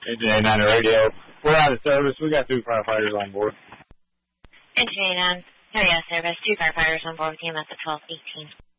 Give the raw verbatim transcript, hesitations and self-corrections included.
Engineer nine radio. We're out of service. We got two firefighters on board. Engineer nine, carry out service. Two firefighters on board with you at the twelve eighteen.